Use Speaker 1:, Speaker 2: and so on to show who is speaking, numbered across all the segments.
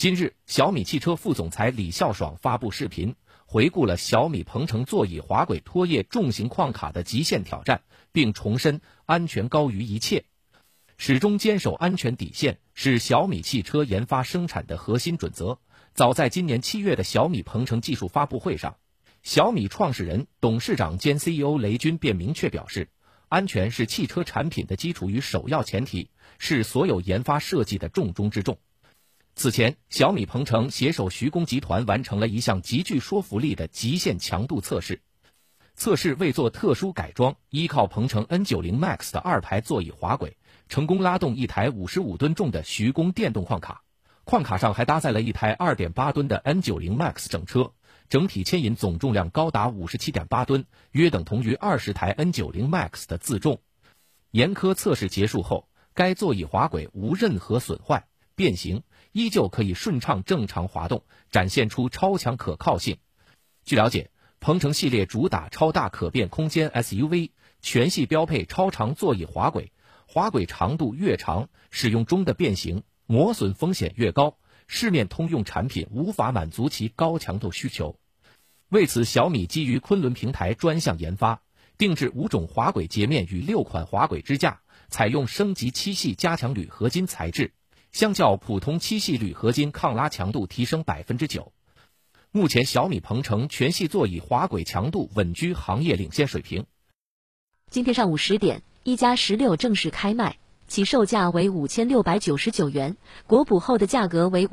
Speaker 1: 今日，小米汽车副总裁李孝爽发布视频，回顾了小米鹏程座椅滑轨拖曳重型矿卡的极限挑战，并重申安全高于一切。始终坚守安全底线是小米汽车研发生产的核心准则。早在今年7月的小米鹏程技术发布会上，小米创始人、董事长兼 CEO 雷军便明确表示，安全是汽车产品的基础与首要前提，是所有研发设计的重中之重。此前，小米鹏程携手徐工集团完成了一项极具说服力的极限强度测试。测试为做特殊改装，依靠鹏程 N90 Max 的2排座椅滑轨，成功拉动一台55吨重的徐工电动矿卡。矿卡上还搭载了一台 2.8 吨的 N90 Max 整车，整体牵引总重量高达 57.8 吨，约等同于20台 N90 Max 的自重。严苛测试结束后，该座椅滑轨无任何损坏、变形，依旧可以顺畅正常滑动，展现出超强可靠性。据了解，鹏程系列主打超大可变空间 SUV， 全系标配超长座椅滑轨，滑轨长度越长，使用中的变形、磨损风险越高，市面通用产品无法满足其高强度需求。为此，小米基于昆仑平台专项研发，定制5种滑轨截面与6款滑轨支架，采用升级7系加强铝合金材质，相较普通7系铝合金抗拉强度提升 9%。目前小米鹏程全系座椅滑轨强度稳居行业领先水平。
Speaker 2: 今天上午10点，一加16正式开卖，起售价为5699元，国补后的价格为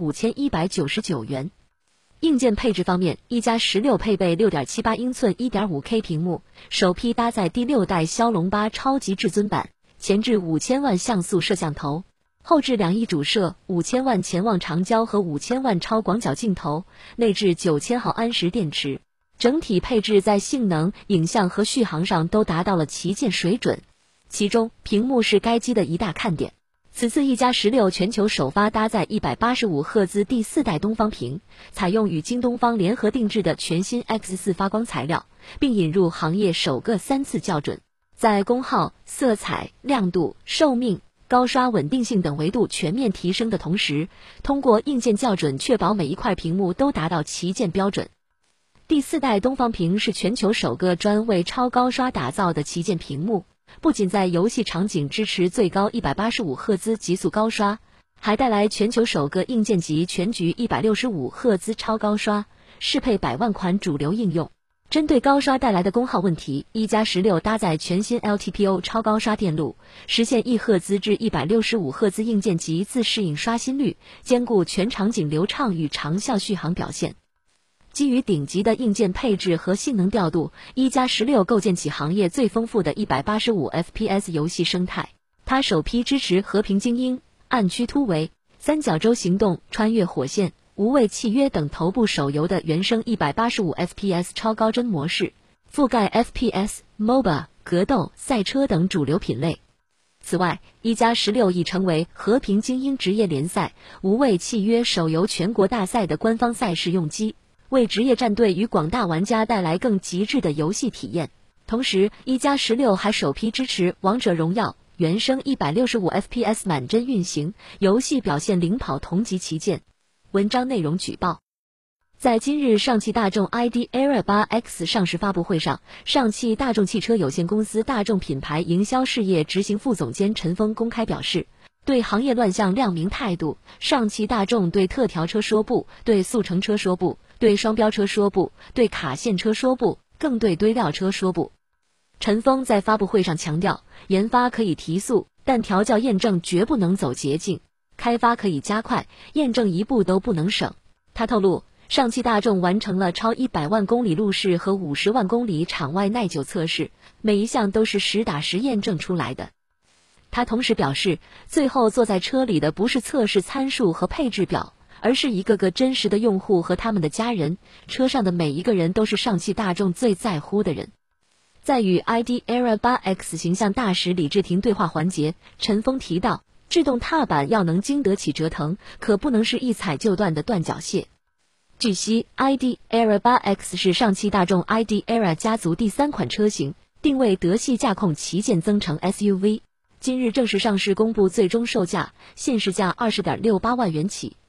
Speaker 2: 5199元。硬件配置方面，一加16配备 6.78 英寸 1.5K 屏幕，首批搭载第6代骁龙8超级至尊版，前置5000万像素摄像头，后置2亿主摄、5000万潜望长焦和5000万超广角镜头，内置9000毫安时电池。整体配置在性能、影像和续航上都达到了旗舰水准。其中，屏幕是该机的一大看点。此次一加16全球首发搭载185赫兹第4代东方屏，采用与京东方联合定制的全新 X4 发光材料，并引入行业首个3次校准，在功耗、色彩、亮度、寿命、高刷稳定性等维度全面提升的同时，通过硬件校准确保每一块屏幕都达到旗舰标准。第4代东方屏是全球首个专为超高刷打造的旗舰屏幕，不仅在游戏场景支持最高185赫兹极速高刷，还带来全球首个硬件级全局165赫兹超高刷，适配100万款主流应用。针对高刷带来的功耗问题，一加16搭载全新 LTPO 超高刷电路，实现1赫兹至165赫兹硬件级自适应刷新率，兼顾全场景流畅与长效续航表现。基于顶级的硬件配置和性能调度，一加16构建起行业最丰富的185 FPS 游戏生态。它首批支持和平精英、暗区突围、三角洲行动、穿越火线、无畏契约等头部手游的原生185 FPS 超高帧模式，覆盖 FPS、MOBA、格斗、赛车等主流品类。此外，一加16已成为和平精英职业联赛、无畏契约手游全国大赛的官方赛事用机，为职业战队与广大玩家带来更极致的游戏体验。同时，一加16还首批支持王者荣耀原生165 FPS 满帧运行，游戏表现领跑同级旗舰。文章内容举报。在今日上汽大众 ID. ERA 8X 上市发布会上，上汽大众汽车有限公司大众品牌营销事业执行副总监陈峰公开表示，对行业乱象亮明态度，上汽大众对特调车说不，对速成车说不，对双标车说不，对卡线车说不，更对堆料车说不。陈峰在发布会上强调，研发可以提速，但调教验证绝不能走捷径，开发可以加快，验证一步都不能省。他透露，上汽大众完成了超100万公里路试和50万公里场外耐久测试，每一项都是实打实验证出来的。他同时表示，最后坐在车里的不是测试参数和配置表，而是一个个真实的用户和他们的家人，车上的每一个人都是上汽大众最在乎的人。在与 ID. ERA 8X 形象大使李志廷对话环节，陈峰提到，制动踏板要能经得起折腾，可不能是一踩就断的断脚蟹。据悉 ，ID. ERA 8X 是上汽大众 ID. ERA 家族第3款车型，定位德系驾控旗舰增程 SUV。今日正式上市公布最终售价，现市价20.68万元起。